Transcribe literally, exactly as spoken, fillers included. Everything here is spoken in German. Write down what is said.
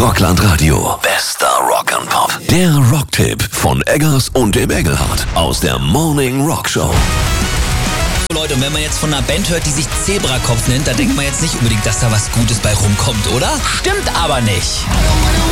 Rockland Radio. Bester Rock and Pop. Der Rocktipp von Eggers und dem Engelhardt aus der Morning Rock Show. Leute, und wenn man jetzt von einer Band hört, die sich Zebrakopf nennt, da denkt man jetzt nicht unbedingt, dass da was Gutes bei rumkommt, oder? Stimmt aber nicht.